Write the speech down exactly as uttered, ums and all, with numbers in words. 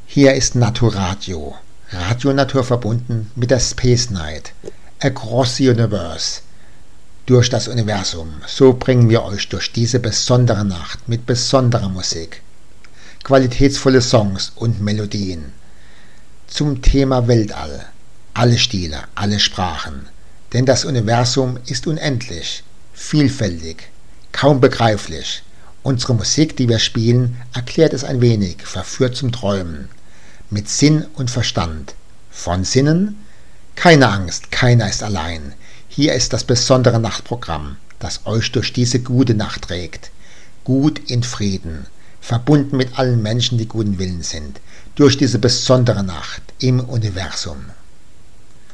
Hier ist Naturadio, Radio Natur verbunden mit der Space Night, across the universe, durch das Universum. So bringen wir euch durch diese besondere Nacht mit besonderer Musik, qualitätsvolle Songs und Melodien zum Thema Weltall, alle Stile, alle Sprachen, denn das Universum ist unendlich, vielfältig, kaum begreiflich. Unsere Musik, die wir spielen, erklärt es ein wenig, verführt zum Träumen, mit Sinn und Verstand. Von Sinnen? Keine Angst, keiner ist allein. Hier ist das besondere Nachtprogramm, das euch durch diese gute Nacht trägt. Gut in Frieden, verbunden mit allen Menschen, die guten Willens sind, durch diese besondere Nacht im Universum.